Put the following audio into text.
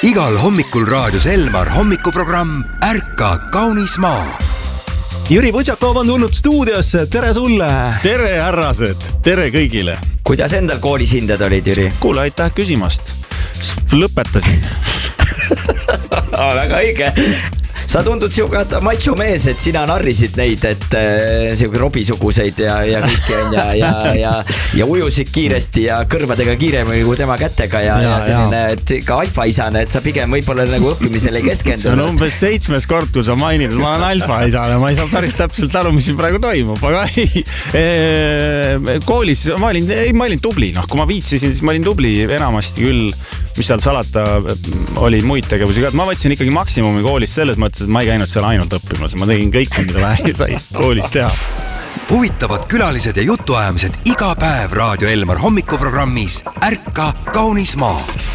Igal hommikul raadios Elmar hommikuprogramm Ärka kaunis maa. Jüri Võtšakov on tulnud stuudiosse, tere sulle! Tere härrased, tere kõigile! Kuidas endal koolis hinded olid, Jüri? Kuule, aitäh küsimast. Lõpetasin. Väga õige. Sa tundud siuke macho mees, et sina narrisid neid, et siuke robisuguseid ja kõiki on ja ujusid kiiresti ja kõrvadega kiiremini kui tema kätega ja selline, et ka alfaisane, et sa pigem võibolla nagu õppimisele ei keskendunud. See on umbes 7. kord, kui sa mainid, ma olen alfaisane, ma ei saa päris täpselt aru, mis siin praegu toimub, aga koolis ma olin tubli, kui ma viitsisin, siis ma olin tubli enamasti küll, mis seal salata oli muid tegevusi ka. Ma võtsin ikkagi maksimumi koolis selles mõttes, et ma ei käinud seal ainult õppimas. Ma tegin kõike, mida vähegi sai koolis teha. Huvitavad külalised ja jutuajamised iga päev Raadio Elmar hommikuprogrammis Ärka kaunis maa.